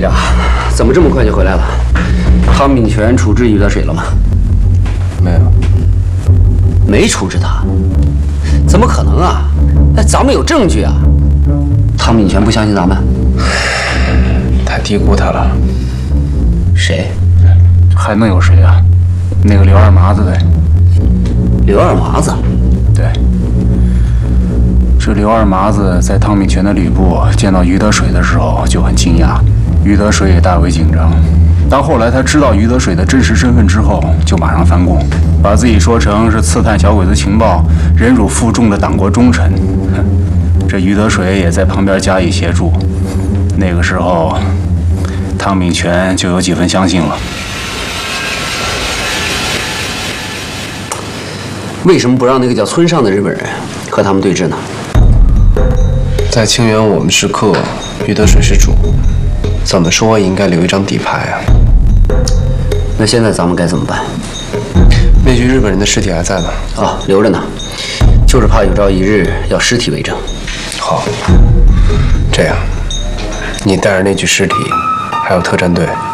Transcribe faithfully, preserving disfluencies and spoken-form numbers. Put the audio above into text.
长，怎么这么快就回来了？汤秉权处置于德水了吗？ 没有， 没处置他，怎么可能啊？哎，咱们有证据啊！汤秉权不相信咱们？ 太低估他了。 谁？ 还能有谁啊？那个刘二麻子呗。 刘二麻子？ 对。这刘二麻子在汤秉权的吕布见到于德水的时候就很惊讶，于德水也大为紧张。当后来他知道于德水的真实身份之后，就马上翻供，把自己说成是刺探小鬼子情报、忍辱负重的党国忠臣。这于德水也在旁边加以协助。那个时候，汤秉权就有几分相信了。 为什么不让那个叫村上的日本人和他们对峙呢？ 在清源我们是客，于德水是主，怎么说也应该留一张底牌啊。 那现在咱们该怎么办？ 那具日本人的尸体还在呢。 啊，留着呢，就是怕有朝一日要尸体为证。 好，这样，你带着那具尸体，还有特战队，